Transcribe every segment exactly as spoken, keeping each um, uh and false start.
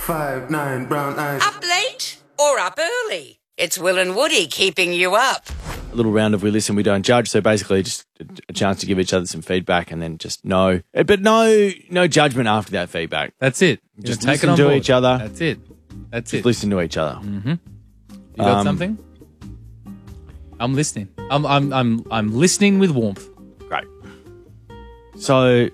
five, nine, brown eyes. Up late or up early? It's Will and Woody keeping you up. A little round of we listen, we don't judge. So basically just a chance to give each other some feedback and then just no, but no no judgment after that feedback. That's it. You're Just gonna take it listen on to board. each other. That's it. That's Just it. listen to each other. Mm-hmm. You got Um, something? I'm listening. I'm I'm I'm I'm listening with warmth. Great. So,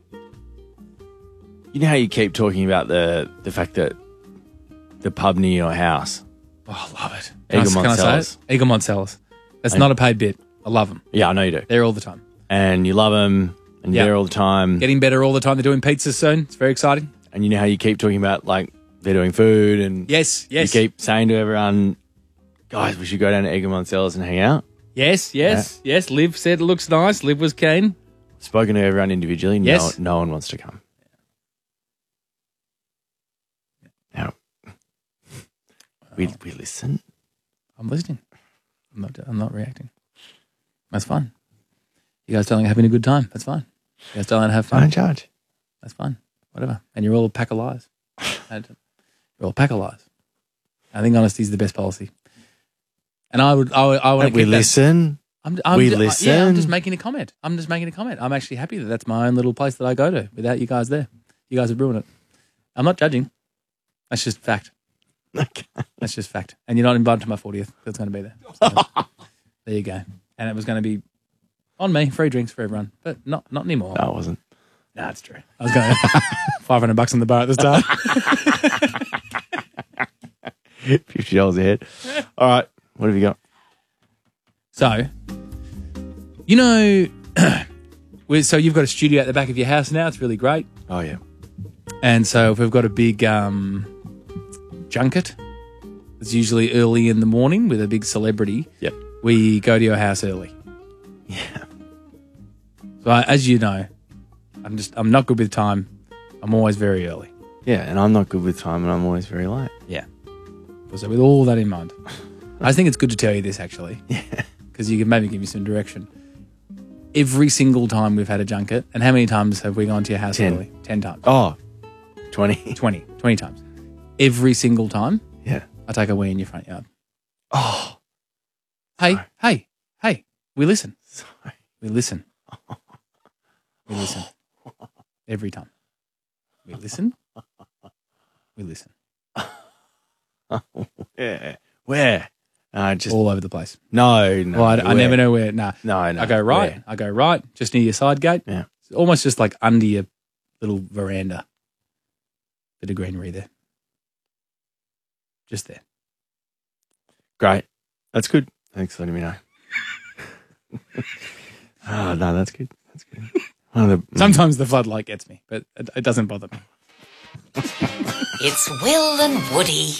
you know how you keep talking about the the fact that the pub near your house, Oh, I love it. Can, I, Eagle can I say Moncellas. it? Eagle Moncellas. That's And- not a paid bit. I love them. Yeah, I know you do. They're all the time. And you love them, and Yeah. you're there all the time. Getting better all the time. They're doing pizzas soon. It's very exciting. And you know how you keep talking about, like, they're doing food, and Yes, yes. you keep saying to everyone, guys, we should go down to Eagle Moncellas and hang out. Yes, yes, yes. Liv said it looks nice. Liv was keen. Spoken to everyone individually. Yes. No, no one wants to come. Now, we, we listen. I'm listening. I'm not. I'm not reacting. That's fine. You guys don't like having a good time. That's fine. You guys don't like to have I fun. don't judge. That's fine. Whatever. And you're all a pack of lies. And you're all a pack of lies. I think honesty is the best policy. And I would. I, would, I want to We keep that- listen. I'm, I'm We ju- listen. Yeah, I'm just making a comment. I'm just making a comment. I'm actually happy that that's my own little place that I go to without you guys there. You guys would ruin it. I'm not judging. That's just fact. Okay. That's just fact. And you're not invited to my fortieth. That's going to be there. So, there you go. And it was going to be on me, free drinks for everyone, but not not anymore. No, it wasn't. No, it's true. I was going five hundred bucks in the bar at the start. fifty dollars a head. All right. What have you got? So, you know, we- so you've got a studio at the back of your house now. It's really great. Oh, yeah. And so if we've got a big um, junket, it's usually early in the morning with a big celebrity. Yep. We go to your house early. Yeah. So I, as you know, I'm just I'm not good with time. I'm always very early. Yeah, and I'm not good with time, and I'm always very late. Yeah. So with all that in mind, I just think it's good to tell you this actually. Yeah. Because you can maybe give you some direction. Every single time we've had a junket, and how many times have we gone to your house Ten. early? Ten times. Oh, twenty. twenty. twenty times. Every single time, Yeah. I take a wee in your front yard. Oh, Hey, Sorry. hey, hey, we listen. sorry. We listen. We listen. Every time. We listen. We listen. Where? Where? Uh, just All over the place. no, no. Well, I, I where? never know where. Nah. No, no. I go right. Where? I go right, just near your side gate. Yeah. It's almost just like under your little veranda. Bit of greenery there. Just there. Great. That's good. Thanks for letting me know. Oh, no, that's good. That's good. One of the, Sometimes the floodlight gets me, but it, it doesn't bother me. It's Will and Woody.